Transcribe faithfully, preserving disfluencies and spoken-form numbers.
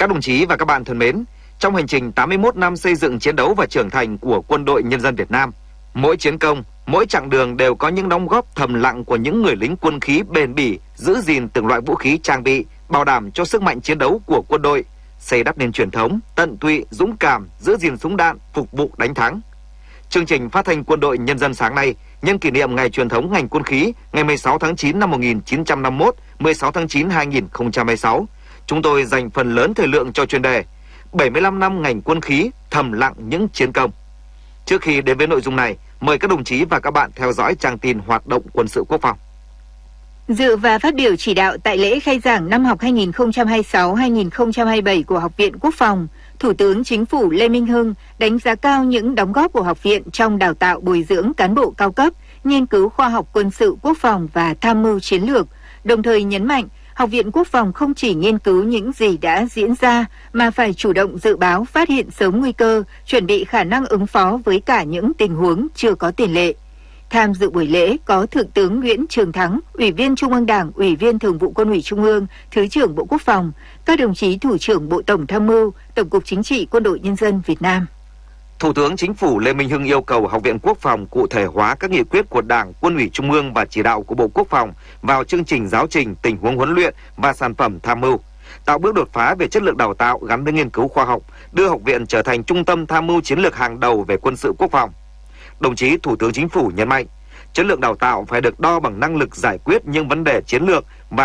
Các đồng chí và các bạn thân mến, trong hành trình tám mươi mốt năm xây dựng, chiến đấu và trưởng thành của Quân đội Nhân dân Việt Nam, mỗi chiến công, mỗi chặng đường đều có những đóng góp thầm lặng của những người lính quân khí bền bỉ, giữ gìn từng loại vũ khí trang bị, bảo đảm cho sức mạnh chiến đấu của quân đội, xây đắp nên truyền thống tận tụy, dũng cảm, giữ gìn súng đạn, phục vụ đánh thắng. Chương trình phát thanh Quân đội Nhân dân sáng nay nhân kỷ niệm ngày truyền thống ngành quân khí ngày mười sáu tháng chín năm một nghìn chín trăm năm mươi mốt, mười sáu tháng chín năm hai nghìn không trăm hai mươi sáu. Chúng tôi dành phần lớn thời lượng cho chuyên đề bảy mươi lăm năm ngành quân khí thầm lặng những chiến công. Trước khi đến với nội dung này, mời các đồng chí và các bạn theo dõi trang tin hoạt động quân sự quốc phòng. Dự và phát biểu chỉ đạo tại lễ khai giảng năm học hai nghìn không trăm hai mươi sáu hai nghìn không trăm hai mươi bảy của Học viện Quốc phòng, Thủ tướng Chính phủ Lê Minh Hưng đánh giá cao những đóng góp của học viện trong đào tạo bồi dưỡng cán bộ cao cấp, nghiên cứu khoa học quân sự quốc phòng và tham mưu chiến lược, đồng thời nhấn mạnh Học viện Quốc phòng không chỉ nghiên cứu những gì đã diễn ra mà phải chủ động dự báo, phát hiện sớm nguy cơ, chuẩn bị khả năng ứng phó với cả những tình huống chưa có tiền lệ. Tham dự buổi lễ có Thượng tướng Nguyễn Trường Thắng, Ủy viên Trung ương Đảng, Ủy viên Thường vụ Quân ủy Trung ương, Thứ trưởng Bộ Quốc phòng, các đồng chí Thủ trưởng Bộ Tổng Tham mưu, Tổng cục Chính trị Quân đội Nhân dân Việt Nam. Thủ tướng Chính phủ Lê Minh Hưng yêu cầu Học viện Quốc phòng cụ thể hóa các nghị quyết của Đảng, Quân ủy Trung ương và chỉ đạo của Bộ Quốc phòng vào chương trình giáo trình, tình huống huấn luyện và sản phẩm tham mưu, tạo bước đột phá về chất lượng đào tạo gắn với nghiên cứu khoa học, đưa học viện trở thành trung tâm tham mưu chiến lược hàng đầu về quân sự quốc phòng. Đồng chí Thủ tướng Chính phủ nhấn mạnh, chất lượng đào tạo phải được đo bằng năng lực giải quyết những vấn đề chiến lược và